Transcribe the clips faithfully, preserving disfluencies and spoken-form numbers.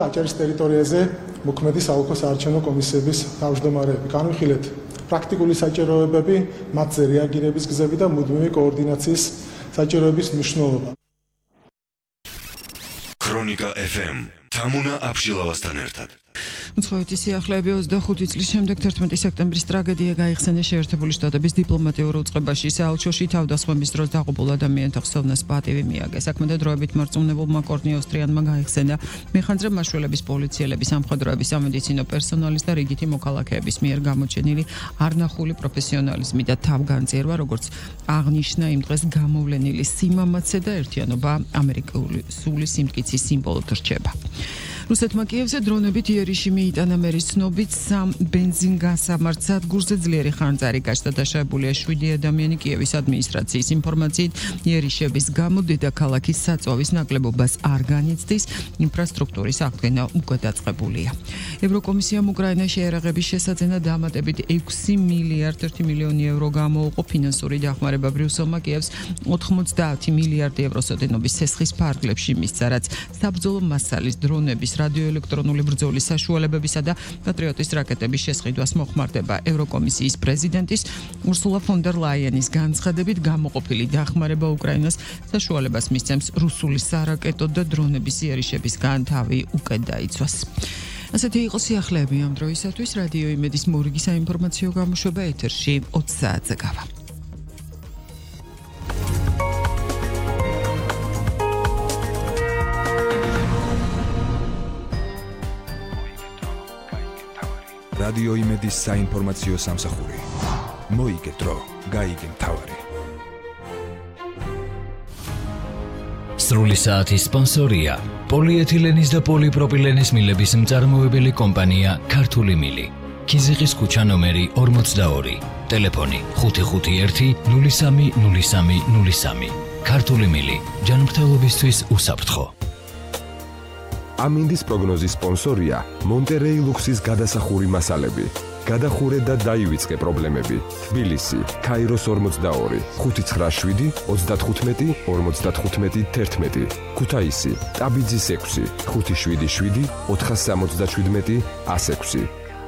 აჭარის ტერიტორიაზე მოქმედი საოლქო საარჩევნო კომისიების თავმჯდომარეები. განვიხილეთ პრაქტიკული საჭიროებები, მათზე რეაგირების გზები და მუდმივი კოორდინაციის საჭიროების მნიშვნელობა. ქრონიკა ეფ ემ თამუნა აბშილავასთან ერთად. უცხოეთის სიახლეები ოცდახუთი წლის შემდეგ თერთმეტი სექტემბრის ტრაგედია გაიხსენეს შეერთებული შტატების დიპლომატიურ უწყებაში. საელჩოში თავდასხმების დროს დაღუპულ ადამიანთა ხსოვნას პატივი მიაგეს. საქმეთა დროებით მარწმუნებულმა კორნი ოსტრიანმა გაიხსენა მეხანძრე მაშველების, პოლიციელების, სამხედროების, სამედიცინო პერსონალის და რიგითი მოქალაქეების მიერ გამოჩენილი არნახული პროფესიონალიზმი და თავგანწირვა, როგორც აღნიშნა იმ დღეს გამოვლენილი სიმამაცე და ერთიანობა ამერიკული სული სიმტკიცის სიმბოლოდ რჩება. რუსეთმა კიევზე დრონებით იერიში მიიტანა მერის ცნობით სამ ბენზინგასამართ სადგურზე ძლიერი ხანძარი გაჩნდა დაშავებულია შვიდი ადამიანი. კიევის ადმინისტრაციის ინფორმაციით იერიშების გამო დედაქალაქის საწვავის ნაკლებობას არ განიცდის, ინფრასტრუქტურის აღდგენა უკვე დაწყებულია. ევროკომისიამ უკრაინაში იარაღების შესაძენა დამატებით ექვსი მილიარდ ერთი მილიონი ევრო გამოუყო. ფინანსური დახმარება ბრიუსელმა კიევს ოთხმოცდაათი მილიარდი ევროს ოდენობის სესხის ფარგლებში მისცა, რაც საბრძოლო მასალის დრონების რადიოელექტრონული ბრძოლის საშუალებებისა და პატრიოტის რაკეტების შესყიდვას მოხმარდება. ევროკომისიის პრეზიდენტის ურსულა ფონ დერ ლაიენის განცხადებით გამოყოფილი დახმარება უკრაინას საშუალებას მისცემს რუსული სარაკეტო და დრონების იერიშებისგან თავი უკვე დაიცვას. ასეთი იყო სიახლეები ამ დროისათვის. რადიო იმედის მორიგი საინფორმაციო გამოშვება ეთერში ოცი საათზე გავა. რადიო იმედის საინფორმაციო სამსახური. მოიგე დრო, გაიგე მთავარი. სრული საათის სპონსორია პოლიეთილენის და პოლიპროპილენის მილების მწარმოებელი კომპანია ქართული მილი. ქიზიყის ქუჩა ნომერი ორმოცდაორი. ტელეფონი ხუთი ხუთი ერთი ნული სამი ნული სამი ნული სამი. ქართული მილი ჯანმრთელობისთვის უსაფრთხო. ამინდის პროგნოზის სპონსორია მონტერეი ლუქსის გადასახური მასალები. გადახურე და დაივიწყე პრობლემები. თბილისი, ქაიროს ორმოცდაორი, ხუთი ცხრა შვიდი ოცდათხუთმეტი ორმოცდათხუთმეტი თერთმეტი. ქუთაისი, ტაბიძის ექვსი, ხუთი შვიდი შვიდი ოთხასამოცდაშვიდმეტი ას ექვსი.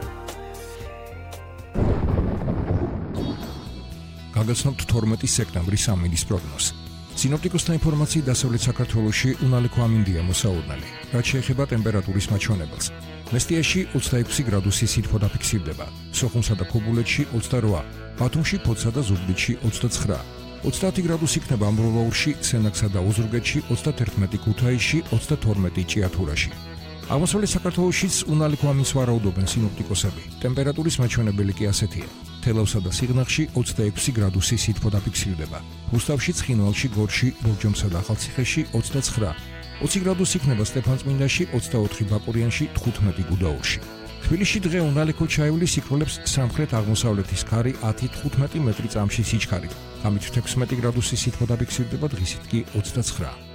გაგაცნობთ თორმეტი სექტემბრის ამინდის პროგნოზს. სინოპტიკოსთა ინფორმაციით დასავლეთ საქართველოში უნალექო ამინდია მოსაურნელი, რაც შეეხება ტემპერატურის მაჩვენებელს. მესტიაში ოცდაექვსი გრადუსი სითბო დაფიქსირდება, სოხუმსა და ქობულეთში ოცდარვა, ბათუმში, ფოთსა და ზუგდიდში ოცდაცხრა, ოცდაათი გრადუსი იქნება ამბროლაურში, სენაკსა და ოზურგეთში, ოცდათერთმეტი ქუთაისში, ოცდათორმეტი ჭიათურაში. აღმოსავლეთ საქართველოშიც უნალექო ამინს ვარაუდობენ სინოპტიკოსები. ტემპერატურის მაჩვენებელი კი ასეთია. თელავსა და სიღნაღში ოცდაექვსი გრადუსი სითბო დაფიქსირდება. რუსთავში, ცხინვალში, გორში, ბორჯომსა და ახალციხეში ოცდაცხრა, ოცი გრადუსი იქნება სტეფანწმინდაში, ოცდაოთხი ბაკურიანში, თხუთმეტი გუდაურში. თბილისში დღე უნალექო ჩაივლის იქროლებს სამხრეთ აღმოსავლეთის ქარი ათი თხუთმეტი მეტრი წამში სიჩქარით. ღამით თექვსმეტი გრადუსი სითბო დაფიქსირდება, დღისით კი ოცდაცხრა.